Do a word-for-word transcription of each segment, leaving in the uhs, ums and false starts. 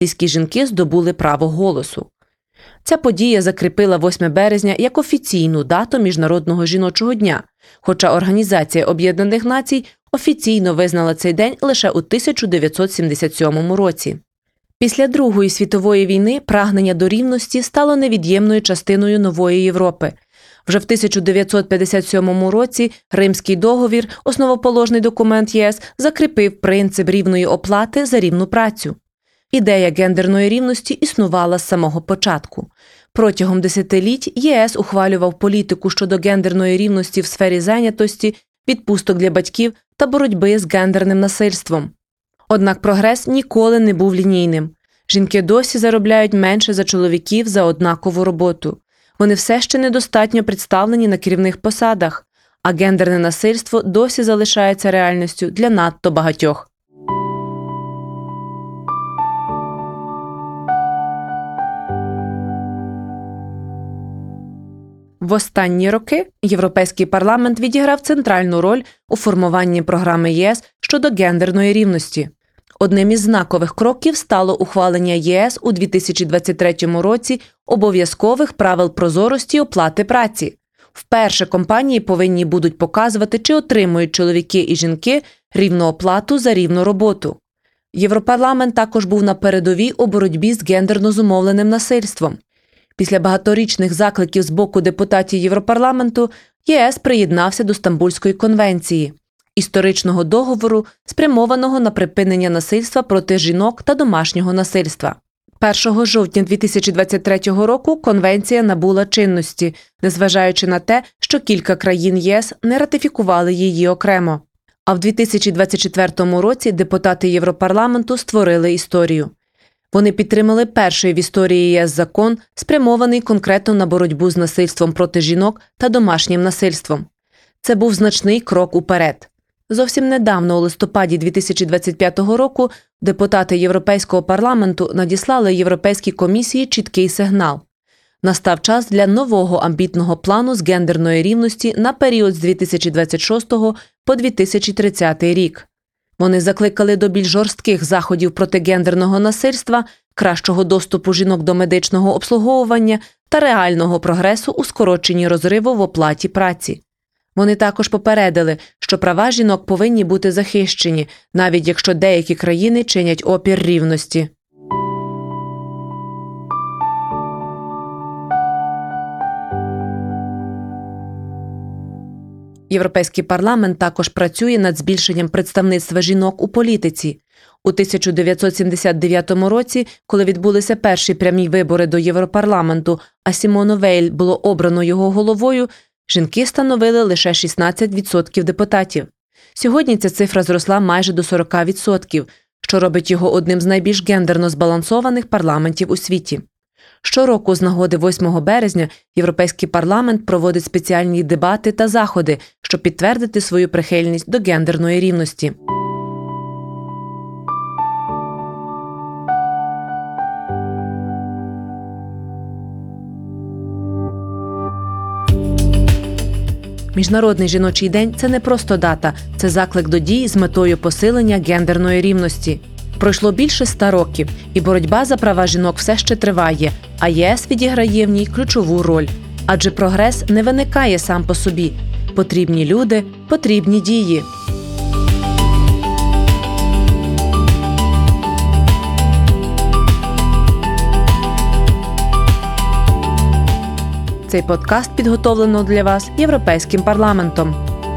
австрійські жінки здобули право голосу. Ця подія закріпила восьме березня як офіційну дату Міжнародного жіночого дня, хоча Організація Об'єднаних Націй офіційно визнала цей день лише у тисяча дев'ятсот сімдесят сьомому році. Після Другої світової війни прагнення до рівності стало невід'ємною частиною нової Європи. Вже в тисяча дев'ятсот п'ятдесят сьомому році Римський договір, основоположний документ ЄС, закріпив принцип рівної оплати за рівну працю. Ідея гендерної рівності існувала з самого початку. Протягом десятиліть ЄС ухвалював політику щодо гендерної рівності в сфері зайнятості, відпусток для батьків та боротьби з гендерним насильством. Однак прогрес ніколи не був лінійним. Жінки досі заробляють менше за чоловіків за однакову роботу. Вони все ще недостатньо представлені на керівних посадах, а гендерне насильство досі залишається реальністю для надто багатьох. В останні роки Європейський парламент відіграв центральну роль у формуванні програми ЄС щодо гендерної рівності. Одним із знакових кроків стало ухвалення ЄС у дві тисячі двадцять третьому році обов'язкових правил прозорості оплати праці. Вперше компанії повинні будуть показувати, чи отримують чоловіки і жінки рівну оплату за рівну роботу. Європарламент також був на передовій у боротьбі з гендерно зумовленим насильством. Після багаторічних закликів з боку депутатів Європарламенту ЄС приєднався до Стамбульської конвенції – історичного договору, спрямованого на припинення насильства проти жінок та домашнього насильства. першого жовтня дві тисячі двадцять третього року конвенція набула чинності, незважаючи на те, що кілька країн ЄС не ратифікували її окремо. А в дві тисячі двадцять четвертому році депутати Європарламенту створили історію. Вони підтримали перший в історії ЄС закон, спрямований конкретно на боротьбу з насильством проти жінок та домашнім насильством. Це був значний крок уперед. Зовсім недавно, у листопаді дві тисячі двадцять п'ятого року, депутати Європейського парламенту надіслали Європейській комісії чіткий сигнал. Настав час для нового амбітного плану з гендерної рівності на період з дві тисячі двадцять шостого по дві тисячі тридцятий рік. Вони закликали до більш жорстких заходів проти гендерного насильства, кращого доступу жінок до медичного обслуговування та реального прогресу у скороченні розриву в оплаті праці. Вони також попередили, що права жінок повинні бути захищені, навіть якщо деякі країни чинять опір рівності. Європейський парламент також працює над збільшенням представництва жінок у політиці. У тисяча дев'ятсот сімдесят дев'ятому році, коли відбулися перші прямі вибори до Європарламенту, а Сімону Вейль було обрано його головою, жінки становили лише шістнадцять відсотків депутатів. Сьогодні ця цифра зросла майже до сорок відсотків, що робить його одним з найбільш гендерно збалансованих парламентів у світі. Щороку з нагоди восьмого березня Європейський парламент проводить спеціальні дебати та заходи, щоб підтвердити свою прихильність до гендерної рівності. Міжнародний жіночий день – це не просто дата, це заклик до дій з метою посилення гендерної рівності. Пройшло більше ста років, і боротьба за права жінок все ще триває, а ЄС відіграє в ній ключову роль. Адже прогрес не виникає сам по собі. Потрібні люди, потрібні дії. Цей подкаст підготовлено для вас Європейським парламентом.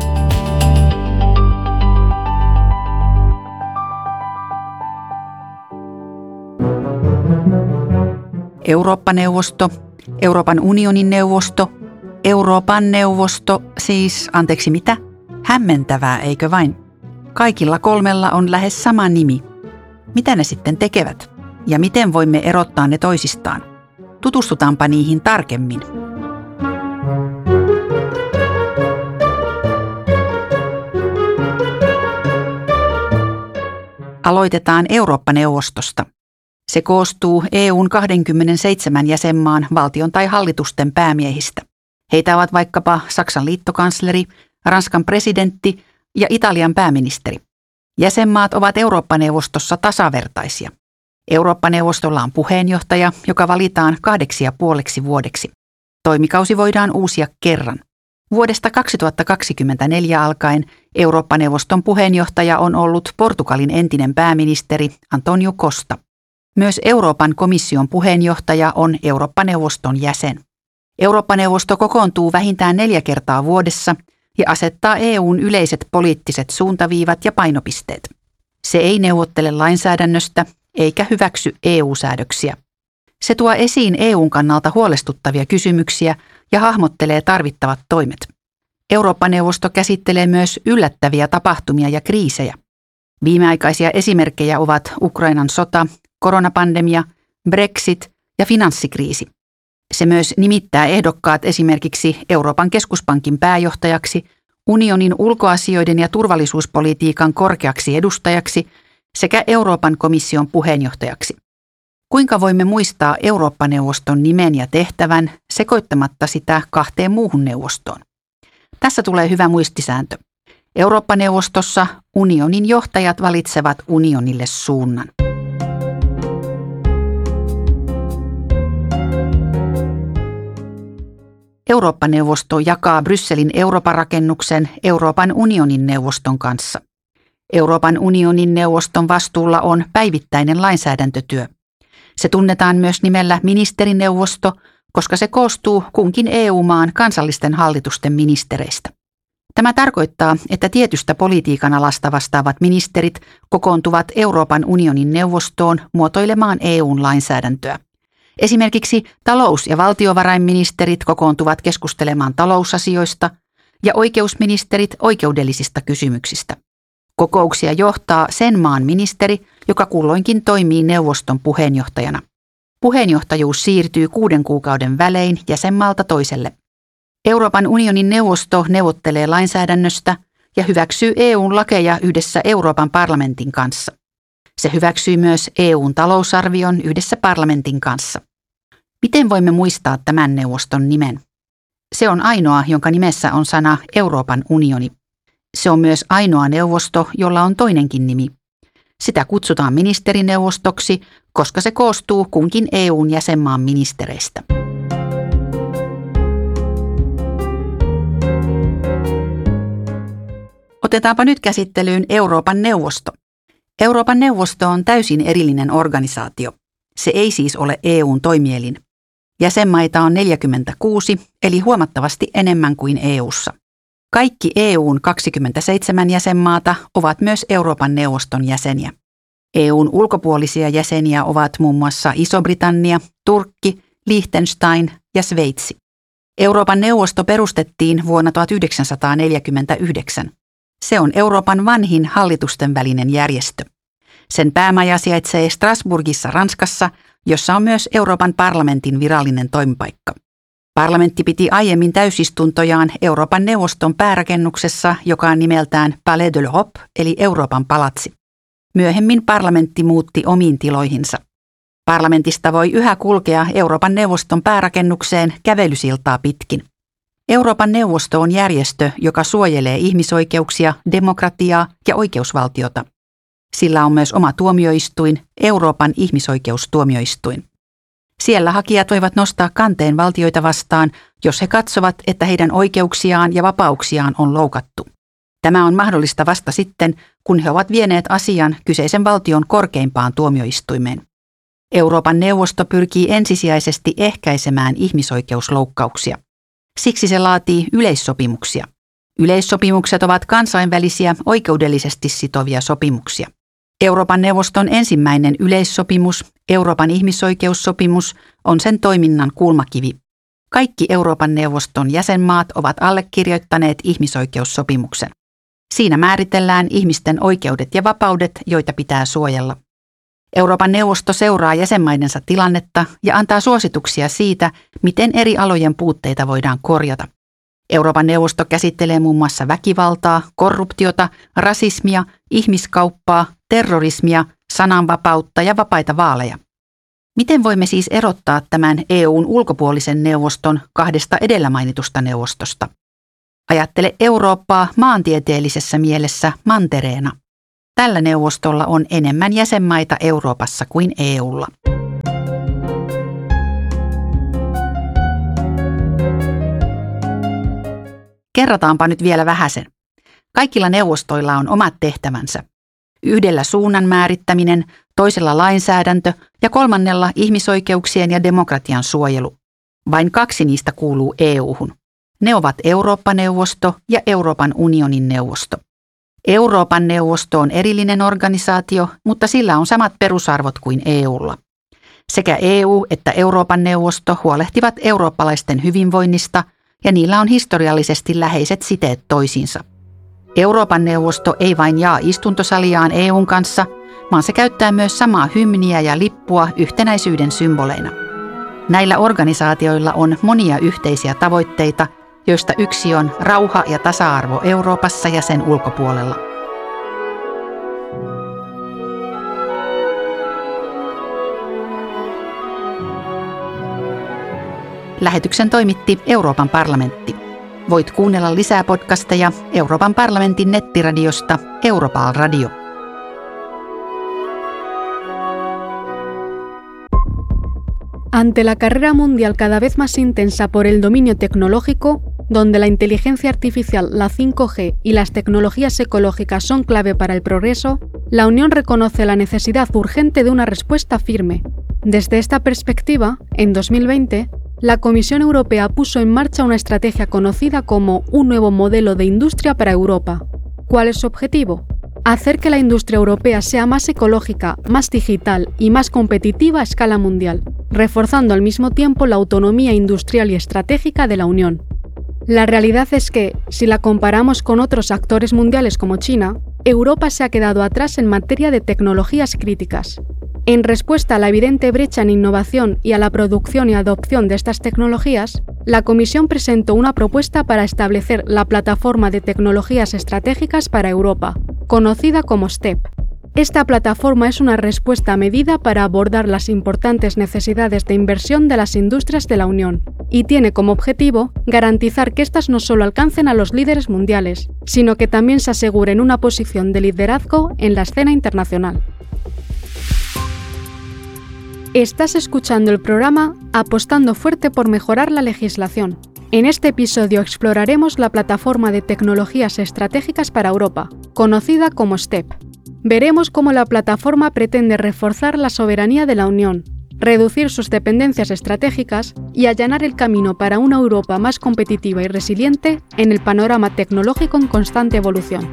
Eurooppa-neuvosto, Euroopan unionin neuvosto, Euroopan neuvosto, siis anteeksi mitä? Hämmentävää, eikö vain? Kaikilla kolmella on lähes sama nimi. Mitä ne sitten tekevät? Ja miten voimme erottaa ne toisistaan? Tutustutaanpa niihin tarkemmin. Aloitetaan Eurooppa-neuvostosta. Se koostuu E U:n kaksikymmentäseitsemän jäsenmaan valtion tai hallitusten päämiehistä. Heitä ovat vaikkapa Saksan liittokansleri, Ranskan presidentti ja Italian pääministeri. Jäsenmaat ovat Eurooppa-neuvostossa tasavertaisia. Eurooppa-neuvostolla on puheenjohtaja, joka valitaan kahdeksi ja puoleksi vuodeksi. Toimikausi voidaan uusia kerran. Vuodesta kaksituhattakaksikymmentäneljä alkaen Eurooppa-neuvoston puheenjohtaja on ollut Portugalin entinen pääministeri António Costa. Myös Euroopan komission puheenjohtaja on Eurooppa-neuvoston jäsen. Eurooppa-neuvosto kokoontuu vähintään neljä kertaa vuodessa ja asettaa E U:n yleiset poliittiset suuntaviivat ja painopisteet. Se ei neuvottele lainsäädännöstä eikä hyväksy E U-säädöksiä. Se tuo esiin E U:n kannalta huolestuttavia kysymyksiä ja hahmottelee tarvittavat toimet. Eurooppa-neuvosto käsittelee myös yllättäviä tapahtumia ja kriisejä. Viimeaikaisia esimerkkejä ovat Ukrainan sota, koronapandemia, Brexit ja finanssikriisi. Se myös nimittää ehdokkaat esimerkiksi Euroopan keskuspankin pääjohtajaksi, unionin ulkoasioiden ja turvallisuuspolitiikan korkeaksi edustajaksi sekä Euroopan komission puheenjohtajaksi. Kuinka voimme muistaa Eurooppa-neuvoston nimen ja tehtävän sekoittamatta sitä kahteen muuhun neuvostoon? Tässä tulee hyvä muistisääntö. Eurooppa-neuvostossa unionin johtajat valitsevat unionille suunnan. Eurooppa-neuvosto jakaa Brysselin Eurooppa-rakennuksen Euroopan unionin neuvoston kanssa. Euroopan unionin neuvoston vastuulla on päivittäinen lainsäädäntötyö. Se tunnetaan myös nimellä ministerineuvosto, koska se koostuu kunkin E U-maan kansallisten hallitusten ministereistä. Tämä tarkoittaa, että tietystä politiikan alasta vastaavat ministerit kokoontuvat Euroopan unionin neuvostoon muotoilemaan E U:n lainsäädäntöä. Esimerkiksi talous- ja valtiovarainministerit kokoontuvat keskustelemaan talousasioista ja oikeusministerit oikeudellisista kysymyksistä. Kokouksia johtaa sen maan ministeri, joka kulloinkin toimii neuvoston puheenjohtajana. Puheenjohtajuus siirtyy kuuden kuukauden välein jäsenmaalta toiselle. Euroopan unionin neuvosto neuvottelee lainsäädännöstä ja hyväksyy E U:n lakeja yhdessä Euroopan parlamentin kanssa. Se hyväksyy myös E U:n talousarvion yhdessä parlamentin kanssa. Miten voimme muistaa tämän neuvoston nimen? Se on ainoa, jonka nimessä on sana Euroopan unioni. Se on myös ainoa neuvosto, jolla on toinenkin nimi. Sitä kutsutaan ministerineuvostoksi, koska se koostuu kunkin E U:n jäsenmaan ministereistä. Otetaanpa nyt käsittelyyn Euroopan neuvosto. Euroopan neuvosto on täysin erillinen organisaatio. Se ei siis ole E U:n toimielin. Jäsenmaita on neljäkymmentäkuusi, eli huomattavasti enemmän kuin E U:ssa. Kaikki E U:n kaksikymmentäseitsemän jäsenmaata ovat myös Euroopan neuvoston jäseniä. E U:n ulkopuolisia jäseniä ovat muun muassa Iso-Britannia, Turkki, Liechtenstein ja Sveitsi. Euroopan neuvosto perustettiin vuonna tuhatyhdeksänsataaneljäkymmentäyhdeksän. Se on Euroopan vanhin hallitusten välinen järjestö. Sen päämaja sijaitsee Strasbourgissa Ranskassa, jossa on myös Euroopan parlamentin virallinen toimipaikka. Parlamentti piti aiemmin täysistuntojaan Euroopan neuvoston päärakennuksessa, joka on nimeltään Palais de l'Europe, eli Euroopan palatsi. Myöhemmin parlamentti muutti omiin tiloihinsa. Parlamentista voi yhä kulkea Euroopan neuvoston päärakennukseen kävelysiltaa pitkin. Euroopan neuvosto on järjestö, joka suojelee ihmisoikeuksia, demokratiaa ja oikeusvaltiota. Sillä on myös oma tuomioistuin, Euroopan ihmisoikeustuomioistuin. Siellä hakijat voivat nostaa kanteen valtioita vastaan, jos he katsovat, että heidän oikeuksiaan ja vapauksiaan on loukattu. Tämä on mahdollista vasta sitten, kun he ovat vieneet asian kyseisen valtion korkeimpaan tuomioistuimeen. Euroopan neuvosto pyrkii ensisijaisesti ehkäisemään ihmisoikeusloukkauksia. Siksi se laatii yleissopimuksia. Yleissopimukset ovat kansainvälisiä oikeudellisesti sitovia sopimuksia. Euroopan neuvoston ensimmäinen yleissopimus, Euroopan ihmisoikeussopimus, on sen toiminnan kulmakivi. Kaikki Euroopan neuvoston jäsenmaat ovat allekirjoittaneet ihmisoikeussopimuksen. Siinä määritellään ihmisten oikeudet ja vapaudet, joita pitää suojella. Euroopan neuvosto seuraa jäsenmaidensa tilannetta ja antaa suosituksia siitä, miten eri alojen puutteita voidaan korjata. Euroopan neuvosto käsittelee muun muassa väkivaltaa, korruptiota, rasismia, ihmiskauppaa, terrorismia, sananvapautta ja vapaita vaaleja. Miten voimme siis erottaa tämän E U:n ulkopuolisen neuvoston kahdesta edellä mainitusta neuvostosta? Ajattele Eurooppaa maantieteellisessä mielessä mantereena. Tällä neuvostolla on enemmän jäsenmaita Euroopassa kuin E U:lla. Kerrataanpa nyt vielä vähäsen. Kaikilla neuvostoilla on omat tehtävänsä. Yhdellä suunnan määrittäminen, toisella lainsäädäntö ja kolmannella ihmisoikeuksien ja demokratian suojelu. Vain kaksi niistä kuuluu E U:hun. Ne ovat Eurooppa-neuvosto ja Euroopan unionin neuvosto. Euroopan neuvosto on erillinen organisaatio, mutta sillä on samat perusarvot kuin E U:lla. Sekä E U että Euroopan neuvosto huolehtivat eurooppalaisten hyvinvoinnista ja niillä on historiallisesti läheiset siteet toisiinsa. Euroopan neuvosto ei vain jaa istuntosaliaan E U:n kanssa, vaan se käyttää myös samaa hymniä ja lippua yhtenäisyyden symboleina. Näillä organisaatioilla on monia yhteisiä tavoitteita, joista yksi on rauha ja tasa-arvo Euroopassa ja sen ulkopuolella. Lähetyksen toimitti Euroopan parlamentti. Voit kuunnella lisää podcasteja Euroopan parlamentin nettiradiosta Europal Radio. Ante la carrera mundial cada vez más intensa por el dominio tecnológico, donde la inteligencia artificial, la cinco G y las tecnologías ecológicas son clave para el progreso, la Unión reconoce la necesidad urgente de una respuesta firme. Desde esta perspectiva, en dos mil veinte, la Comisión Europea puso en marcha una estrategia conocida como un nuevo modelo de industria para Europa. ¿Cuál es su objetivo? Hacer que la industria europea sea más ecológica, más digital y más competitiva a escala mundial, reforzando al mismo tiempo la autonomía industrial y estratégica de la Unión. La realidad es que, si la comparamos con otros actores mundiales como China, Europa se ha quedado atrás en materia de tecnologías críticas. En respuesta a la evidente brecha en innovación y a la producción y adopción de estas tecnologías, la Comisión presentó una propuesta para establecer la Plataforma de Tecnologías Estratégicas para Europa, conocida como STEP. Esta plataforma es una respuesta medida para abordar las importantes necesidades de inversión de las industrias de la Unión y tiene como objetivo garantizar que éstas no solo alcancen a los líderes mundiales, sino que también se aseguren una posición de liderazgo en la escena internacional. Estás escuchando el programa Apostando fuerte por mejorar la legislación. En este episodio exploraremos la Plataforma de Tecnologías Estratégicas para Europa, conocida como STEP. Veremos cómo la plataforma pretende reforzar la soberanía de la Unión, reducir sus dependencias estratégicas y allanar el camino para una Europa más competitiva y resiliente en el panorama tecnológico en constante evolución.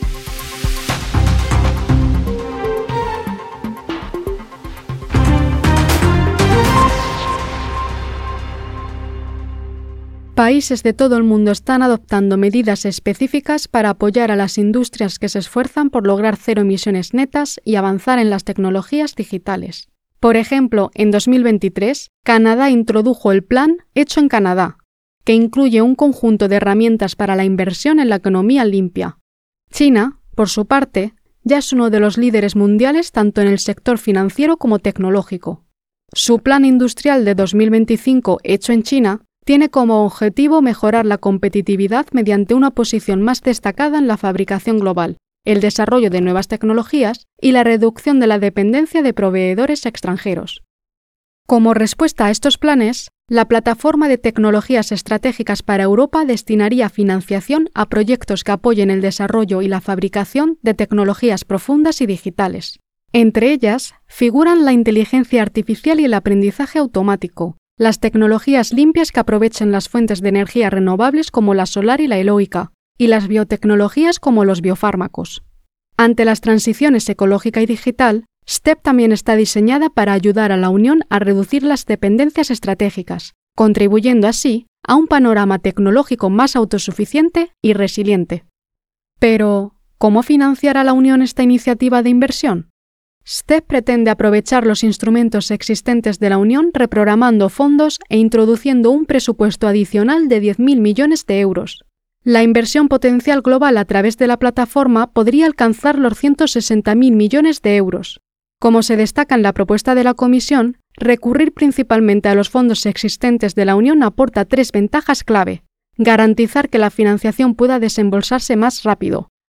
Países de todo el mundo están adoptando medidas específicas para apoyar a las industrias que se esfuerzan por lograr cero emisiones netas y avanzar en las tecnologías digitales. Por ejemplo, en dos mil veintitrés, Canadá introdujo el Plan Hecho en Canadá, que incluye un conjunto de herramientas para la inversión en la economía limpia. China, por su parte, ya es uno de los líderes mundiales tanto en el sector financiero como tecnológico. Su Plan Industrial de dos mil veinticinco Hecho en China tiene como objetivo mejorar la competitividad mediante una posición más destacada en la fabricación global, el desarrollo de nuevas tecnologías y la reducción de la dependencia de proveedores extranjeros. Como respuesta a estos planes, la Plataforma de Tecnologías Estratégicas para Europa destinaría financiación a proyectos que apoyen el desarrollo y la fabricación de tecnologías profundas y digitales. Entre ellas, figuran la inteligencia artificial y el aprendizaje automático, las tecnologías limpias que aprovechen las fuentes de energía renovables como la solar y la eólica, y las biotecnologías como los biofármacos. Ante las transiciones ecológica y digital, STEP también está diseñada para ayudar a la Unión a reducir las dependencias estratégicas, contribuyendo así a un panorama tecnológico más autosuficiente y resiliente. Pero, ¿cómo financiar a la Unión esta iniciativa de inversión? STEP pretende aprovechar los instrumentos existentes de la Unión reprogramando fondos e introduciendo un presupuesto adicional de diez mil millones de euros. La inversión potencial global a través de la plataforma podría alcanzar los ciento sesenta mil millones de euros. Como se destaca en la propuesta de la Comisión, recurrir principalmente a los fondos existentes de la Unión aporta tres ventajas clave: garantizar que la financiación pueda desembolsarse más rápido,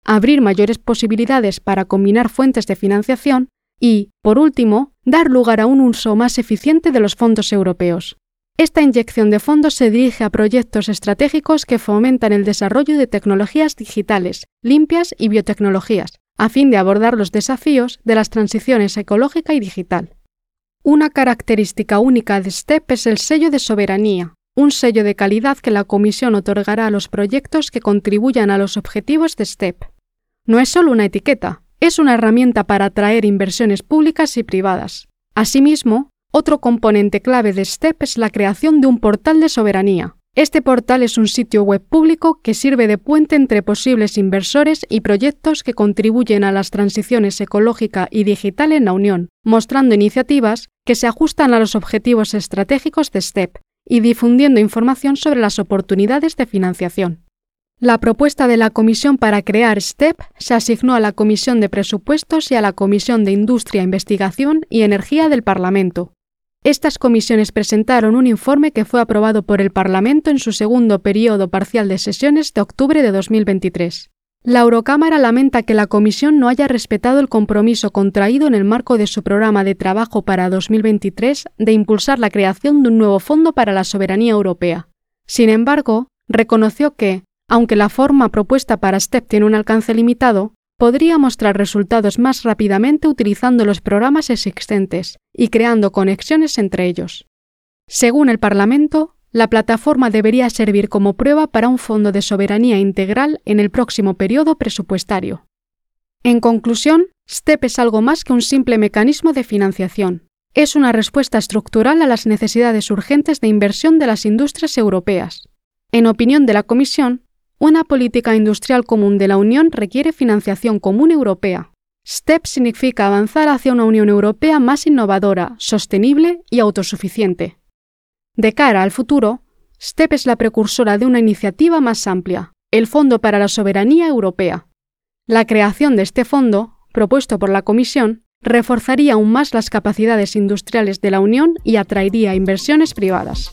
abrir mayores posibilidades para combinar fuentes de financiación y, por último, dar lugar a un uso más eficiente de los fondos europeos. Esta inyección de fondos se dirige a proyectos estratégicos que fomentan el desarrollo de tecnologías digitales, limpias y biotecnologías, a fin de abordar los desafíos de las transiciones ecológica y digital. Una característica única de STEP es el sello de soberanía, un sello de calidad que la Comisión otorgará a los proyectos que contribuyan a los objetivos de STEP. No es solo una etiqueta, es una herramienta para atraer inversiones públicas y privadas. Asimismo, otro componente clave de STEP es la creación de un portal de soberanía. Este portal es un sitio web público que sirve de puente entre posibles inversores y proyectos que contribuyen a las transiciones ecológica y digital en la Unión, mostrando iniciativas que se ajustan a los objetivos estratégicos de STEP y difundiendo información sobre las oportunidades de financiación. La propuesta de la Comisión para crear STEP se asignó a la Comisión de Presupuestos y a la Comisión de Industria, Investigación y Energía del Parlamento. Estas comisiones presentaron un informe que fue aprobado por el Parlamento en su segundo período parcial de sesiones de octubre de dos mil veintitrés. La Eurocámara lamenta que la Comisión no haya respetado el compromiso contraído en el marco de su programa de trabajo para dos mil veintitrés de impulsar la creación de un nuevo fondo para la soberanía europea. Sin embargo, reconoció que, aunque la forma propuesta para STEP tiene un alcance limitado, podría mostrar resultados más rápidamente utilizando los programas existentes y creando conexiones entre ellos. Según el Parlamento, la plataforma debería servir como prueba para un fondo de soberanía integral en el próximo periodo presupuestario. En conclusión, STEP es algo más que un simple mecanismo de financiación. Es una respuesta estructural a las necesidades urgentes de inversión de las industrias europeas. En opinión de la Comisión, una política industrial común de la Unión requiere financiación común europea. STEP significa avanzar hacia una Unión Europea más innovadora, sostenible y autosuficiente. De cara al futuro, STEP es la precursora de una iniciativa más amplia, el Fondo para la Soberanía Europea. La creación de este fondo, propuesto por la Comisión, reforzaría aún más las capacidades industriales de la Unión y atraería inversiones privadas.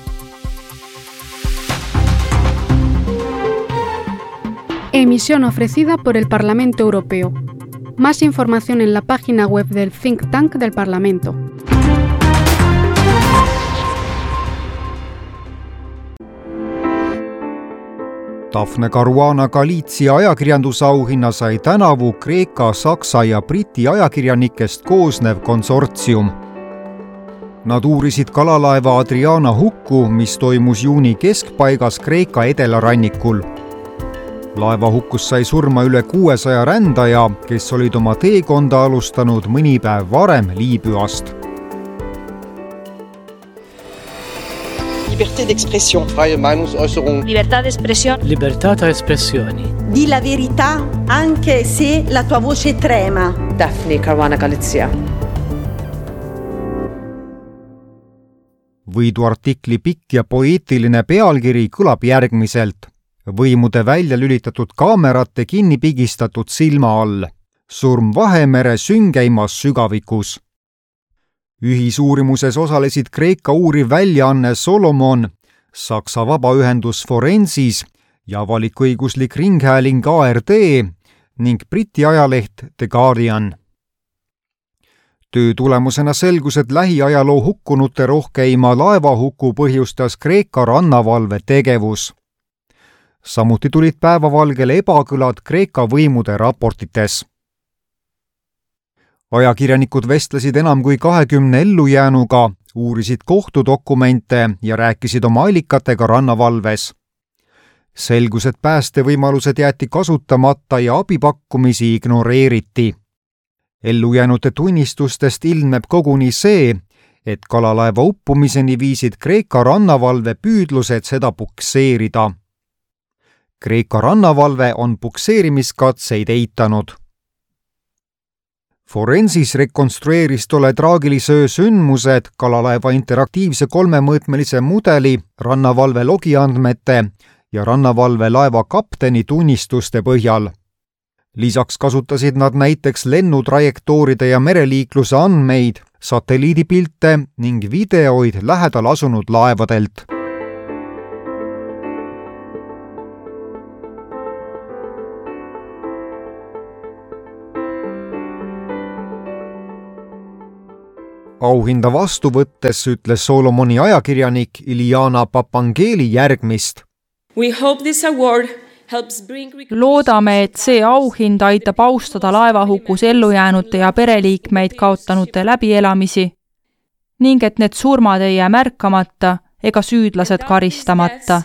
Emisión ofrecida por el Parlamento Europeo. Más información en la página web del Think Tank del Parlamento. Daphne Caruana Galizia ajakirjandusauhinna sai tänavu Kreeka, Saksa ja Briti ajakirjanikest koosnev konsortsium. Nad uurisid kalalaeva Adriana hukku, mis toimus juuni keskpaigas Kreeka edelarannikul. Laeva hukkus sai surma üle kuuesaja rändaja, kes olid oma teekonda alustanud mõni päev varem Liibüast. Liberté d'expression. Freie Meinungsäußerung. Libertà d'espressione. Libertà tra espressioni. Di la verità anche se la tua voce trema. Daphne Caruana Galizia. Võiduartikli pikk ja poeetiline pealkiri kõlab järgmiselt. Võimude välja lülitatud kaamerate kinni pigistatud silma all. Surm Vahemere süngeimas sügavikus. Ühisuurimuses osalesid Kreeka uuriv väljaanne Solomon, Saksa vabaühendus Forensis ja avalik-õiguslik ringhääling A R D ning Briti ajaleht The Guardian. Töö tulemusena selgus, et lähiajaloo hukkunute rohkeima laevahuku põhjustas Kreeka rannavalve tegevus. Samuti tulid päevavalgele ebakõlad Kreeka võimude raportites. Ajakirjanikud vestlesid enam kui kahekümne ellujäänuga, uurisid kohtudokumente ja rääkisid oma allikatega rannavalves. Selgus, et päästevõimalused jäeti kasutamata ja abipakkumisi ignoreeriti. Ellujäänute tunnistustest ilmneb koguni see, et kalalaeva uppumiseni viisid Kreeka rannavalve püüdlused seda pukseerida. Kreeka rannavalve on pukseerimiskatseid eitanud. Forensis rekonstrueeris tolle traagilise öö sündmused kalalaeva interaktiivse kolmemõõtmelise mudeli, rannavalve logiandmete ja rannavalve laeva kapteni tunnistuste põhjal. Lisaks kasutasid nad näiteks lennutrajektooride ja mereliikluse andmeid, satelliidipilte ning videoid lähedal asunud laevadelt. auhinda vastu võttes ütles Solomoni ajakirjanik Iliana Papangeli järgmist. We hope this award helps bring... Loodame, et see auhind aitab austada laevahukus ellujäänute ja pereliikmeid kaotanute läbielamisi ning et need surmad ei jää märkamata ega süüdlased karistamata.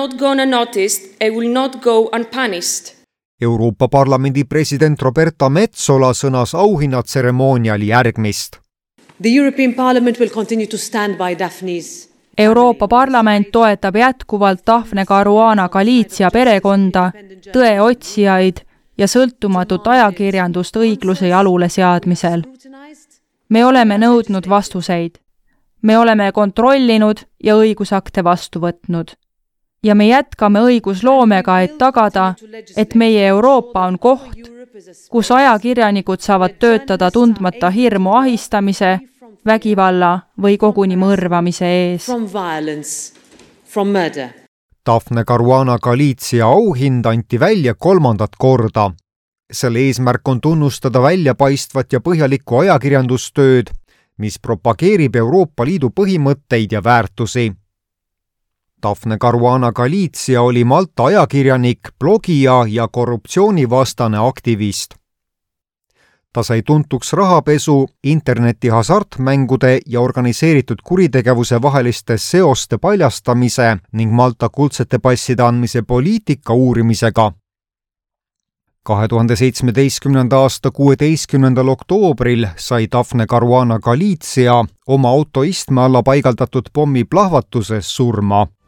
Euroopa Parlamendi president Roberta Metsola sõnas auhinnatseremoonial järgmist. The European Parliament will continue to stand by Daphne's. Euroopa Parlament toetab jätkuvalt Daphne Caruana Galizia perekonda, tõeotsijaid ja sõltumatut ajakirjandust õigluse jalule seadmisel. Me oleme nõudnud vastuseid. Me oleme kontrollinud ja õigusakte vastu võtnud. Ja me jätkame õigusloomega, et tagada, et meie Euroopa on koht, kus ajakirjanikud saavad töötada tundmata hirmu ahistamise, vägivalla või koguni mõrvamise ees. Daphne Caruana Galizia auhind anti välja kolmandat korda. Selle eesmärk on tunnustada väljapaistvat ja põhjalikku ajakirjandustööd, mis propageerib Euroopa Liidu põhimõtteid ja väärtusi. Daphne Caruana Galizia oli Malta ajakirjanik, blogija ja korruptsioonivastane aktivist. Ta sai tuntuks rahapesu, interneti hasartmängude ja organiseeritud kuritegevuse vaheliste seoste paljastamise ning Malta kuldsete passide andmise poliitika uurimisega. kahe tuhande seitsmeteistkümnenda aasta kuueteistkümnendal oktoobril sai Daphne Caruana Galizia oma auto istme alla paigaldatud pommi plahvatuses surma.